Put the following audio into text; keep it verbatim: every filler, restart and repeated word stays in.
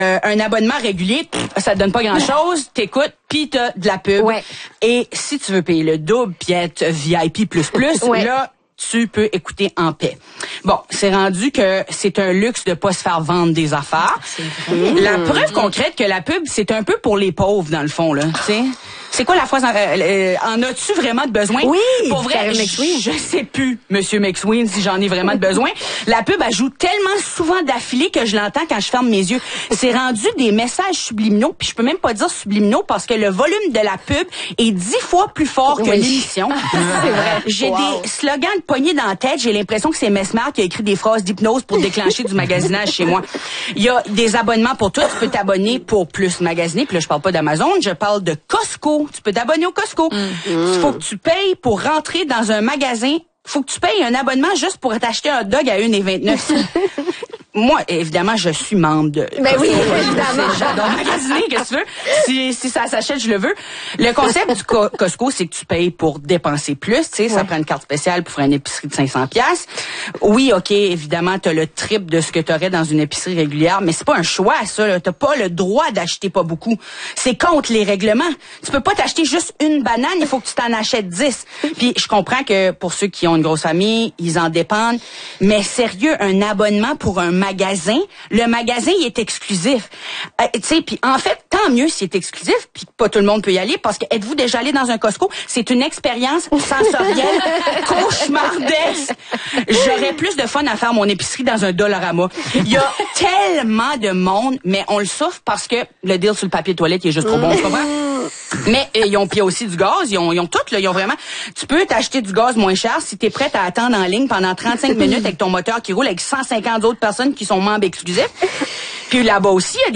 Euh, un abonnement régulier, pff, ça te donne pas grand-chose, t'écoutes, pis t'as de la pub. Ouais. Et si tu veux payer le double, puis être V I P plus plus, Ouais. là, tu peux écouter en paix. Bon, c'est rendu que c'est un luxe de pas se faire vendre des affaires. La preuve concrète que la pub, c'est un peu pour les pauvres, dans le fond, là, tu sais. C'est quoi la phrase? En, euh, en as-tu vraiment de besoin? Oui, pour vrai, Karen je, McSween. je sais plus, Monsieur McSween, si j'en ai vraiment de besoin. La pub, elle joue tellement souvent d'affilée que je l'entends quand je ferme mes yeux. C'est rendu des messages subliminaux, puis je peux même pas dire subliminaux parce que le volume de la pub est dix fois plus fort que Oui. l'émission. C'est vrai. J'ai Wow. des slogans pognés dans la tête. J'ai l'impression que c'est Mesmer qui a écrit des phrases d'hypnose pour déclencher du magasinage chez moi. Il y a des abonnements pour tout. Tu peux t'abonner pour plus magasiner. Puis là, je parle pas d'Amazon, je parle de Costco. Tu peux t'abonner au Costco. Il mm. faut que tu payes pour rentrer dans un magasin. Faut que tu payes un abonnement juste pour t'acheter un hot dog à une vingt-neuf. Moi, évidemment, je suis membre de Ben Costco. oui, évidemment. J'adore magasiner, qu'est-ce que tu veux? Si, si ça s'achète, je le veux. Le concept du Co- Costco, c'est que tu payes pour dépenser plus. Tu sais, ça Ouais. prend une carte spéciale pour faire une épicerie de cinq cents piastres. Oui, OK, évidemment, t'as le triple de ce que t'aurais dans une épicerie régulière, mais c'est pas un choix, ça. Là. T'as pas le droit d'acheter pas beaucoup. C'est contre les règlements. Tu peux pas t'acheter juste une banane, il faut que tu t'en achètes dix. Puis je comprends que pour ceux qui ont une grosse famille, ils en dépendent. Mais sérieux, un abonnement pour un magasin, le magasin, il est exclusif. Euh, tu sais, puis en fait, tant mieux s'il est exclusif, puis pas tout le monde peut y aller, parce que êtes-vous déjà allé dans un Costco? C'est une expérience sensorielle cauchemardesque. J'aurais plus de fun à faire mon épicerie dans un Dollarama. Il y a tellement de monde, mais on le souffre parce que le deal sur le papier toilette, il est juste trop bon, tu comprends? Mais euh, ils ont puis aussi du gaz, ils ont ils ont tout là, ils ont vraiment tu peux t'acheter du gaz moins cher si tu es prête à attendre en ligne pendant trente-cinq minutes avec ton moteur qui roule avec cent cinquante autres personnes qui sont membres exclusifs. Puis là-bas aussi, il y a